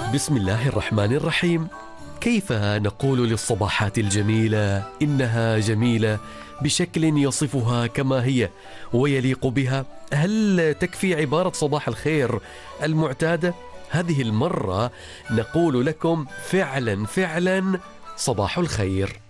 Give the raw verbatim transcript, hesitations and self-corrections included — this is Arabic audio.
بسم الله الرحمن الرحيم. كيف نقول للصباحات الجميلة إنها جميلة بشكل يصفها كما هي ويليق بها؟ هل تكفي عبارة صباح الخير المعتادة؟ هذه المرة نقول لكم فعلا فعلا صباح الخير.